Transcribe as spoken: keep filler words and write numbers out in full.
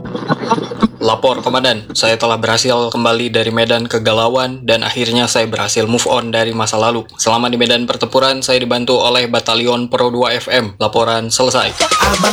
Lapor komandan, saya telah berhasil kembali dari medan kegalauan dan akhirnya saya berhasil move on dari masa lalu. Selama di medan pertempuran, saya dibantu oleh Batalion Pro dua F M. Laporan selesai.